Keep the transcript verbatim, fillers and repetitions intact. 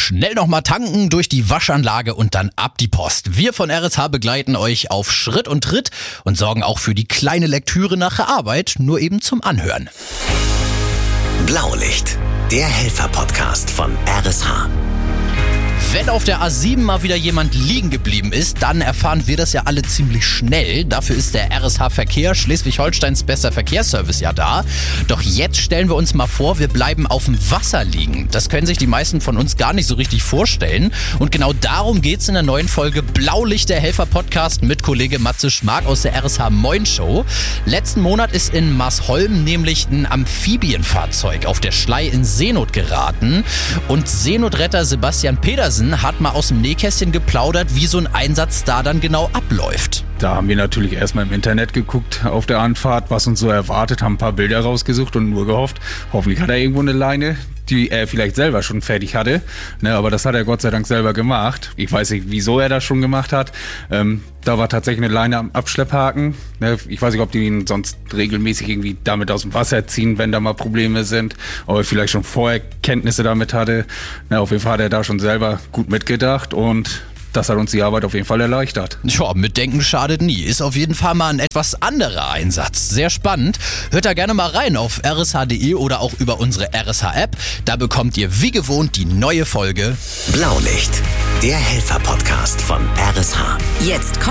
Schnell nochmal tanken, durch die Waschanlage und dann ab die Post. Wir von R S H begleiten euch auf Schritt und Tritt und sorgen auch für die kleine Lektüre nach der Arbeit, nur eben zum Anhören. Blaulicht, der Helfer-Podcast von R S H. Wenn auf der A sieben mal wieder jemand liegen geblieben ist, dann erfahren wir das ja alle ziemlich schnell. Dafür ist der R S H Verkehr, Schleswig-Holsteins bester Verkehrsservice, ja da. Doch jetzt stellen wir uns mal vor, wir bleiben auf dem Wasser liegen. Das können sich die meisten von uns gar nicht so richtig vorstellen. Und genau darum geht's in der neuen Folge Blaulicht, der Helfer-Podcast mit Kollege Matze Schmark aus der R S H Moin Show. Letzten Monat ist in Marsholm nämlich ein Amphibienfahrzeug auf der Schlei in Seenot geraten. Und Seenotretter Sebastian Pedersen hat mal aus dem Nähkästchen geplaudert, wie so ein Einsatz da dann genau abläuft. Da haben wir natürlich erstmal im Internet geguckt auf der Anfahrt, was uns so erwartet, haben ein paar Bilder rausgesucht und nur gehofft, hoffentlich hat er irgendwo eine Leine, die er vielleicht selber schon fertig hatte. Ne, aber das hat er Gott sei Dank selber gemacht. Ich weiß nicht, wieso er das schon gemacht hat. Ähm, da war tatsächlich eine Leine am Abschlepphaken. Ne, ich weiß nicht, ob die ihn sonst regelmäßig irgendwie damit aus dem Wasser ziehen, wenn da mal Probleme sind. Ob er vielleicht schon vorher Kenntnisse damit hatte. Ne, auf jeden Fall hat er da schon selber gut mitgedacht und das hat uns die Arbeit auf jeden Fall erleichtert. Ja, mitdenken schadet nie. Ist auf jeden Fall mal ein etwas anderer Einsatz. Sehr spannend. Hört da gerne mal rein auf r s h punkt d e oder auch über unsere R S H App. Da bekommt ihr wie gewohnt die neue Folge Blaulicht, der Helfer-Podcast von R S H. Jetzt